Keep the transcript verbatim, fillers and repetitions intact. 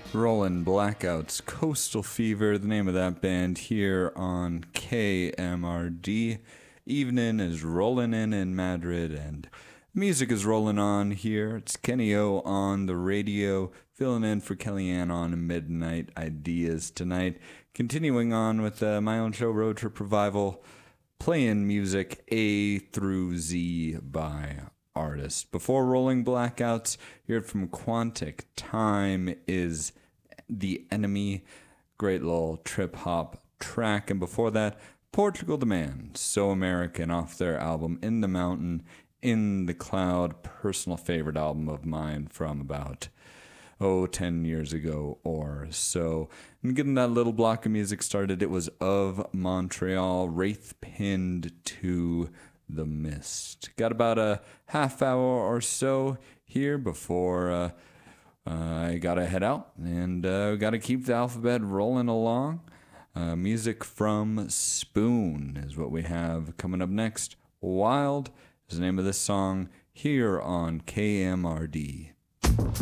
Rollin' Blackouts, Coastal Fever, the name of that band here on K M R D. Evening is rollin' in in Madrid and music is rolling on here. It's Kenny O on the radio, filling in for Kellyanne on Midnight Ideas tonight. Continuing on with uh, my own show, Road Trip Revival, playing music A through Z by artists. Before Rolling Blackouts, you heard from Quantic, Time is the Enemy, great little trip hop track. And before that, Portugal the Man, So American, off their album In the Mountain, In the Cloud, personal favorite album of mine from about, oh, ten years ago or so. And getting that little block of music started, it was Of Montreal, Wraith Pinned to The Mist. Got about a half hour or so here before uh, uh, I gotta head out, and uh, gotta keep the alphabet rolling along. Uh, music from Spoon is what we have coming up next. Wild is the name of this song here on K M R D.